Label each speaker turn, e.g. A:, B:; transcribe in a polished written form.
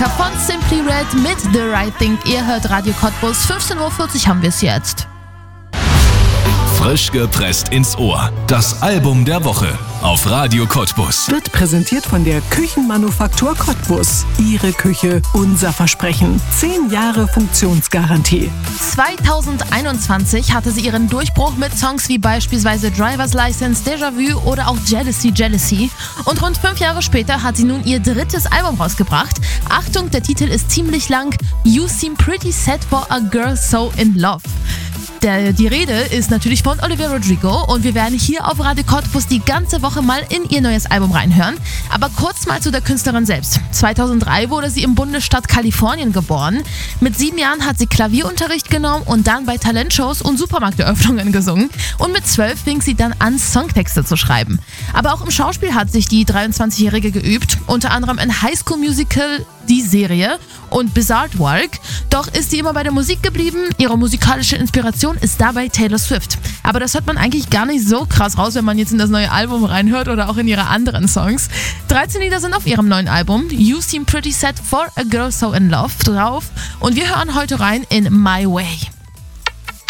A: Klassiker von Simply Red mit The Right Thing. Ihr hört Radio Cottbus, 15:40 Uhr haben wir es jetzt.
B: Frisch gepresst ins Ohr. Das Album der Woche auf Radio Cottbus.
C: Wird präsentiert von der Küchenmanufaktur Cottbus. Ihre Küche, unser Versprechen. 10 Jahre Funktionsgarantie.
A: 2021 hatte sie ihren Durchbruch mit Songs wie beispielsweise Driver's License, Déjà-vu oder auch Jealousy. Und rund 5 Jahre später hat sie nun ihr 3. Album rausgebracht. Achtung, der Titel ist ziemlich lang. You Seem Pretty Sad for a Girl So in Love. Die Rede ist natürlich von Olivia Rodrigo und wir werden hier auf Radio Cottbus die ganze Woche mal in ihr neues Album reinhören. Aber kurz mal zu der Künstlerin selbst. 2003 wurde sie im Bundesstaat Kalifornien geboren. Mit 7 Jahren hat sie Klavierunterricht genommen und dann bei Talentshows und Supermarkteröffnungen gesungen. Und mit 12 fing sie dann an, Songtexte zu schreiben. Aber auch im Schauspiel hat sich die 23-Jährige geübt, unter anderem in High School Musical, die Serie und Bizarre Work. Doch ist sie immer bei der Musik geblieben. Ihre musikalische Inspiration ist dabei Taylor Swift. Aber das hört man eigentlich gar nicht so krass raus, wenn man jetzt in das neue Album reinhört oder auch in ihre anderen Songs. 13 Lieder sind auf ihrem neuen Album You Seem Pretty Sad for a Girl So in Love drauf. Und wir hören heute rein in My Way.